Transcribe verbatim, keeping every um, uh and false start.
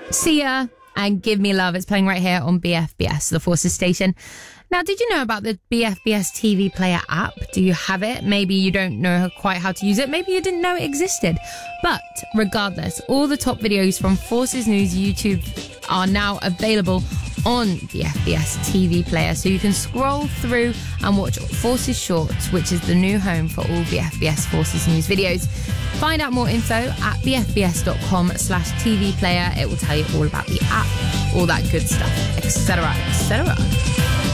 Sia and Give Me Love is playing right here on B F B S, the Forces station. Now, did you know about the B F B S T V Player app? Do you have it? Maybe you don't know quite how to use it. Maybe you didn't know it existed. But regardless, all the top videos from Forces News YouTube are now available on the F B S T V Player. So you can scroll through and watch Forces Shorts, which is the new home for all B F B S Forces News videos. Find out more info at bfbs.com slash TV Player. It will tell you all about the app, all that good stuff, et cetera, et cetera.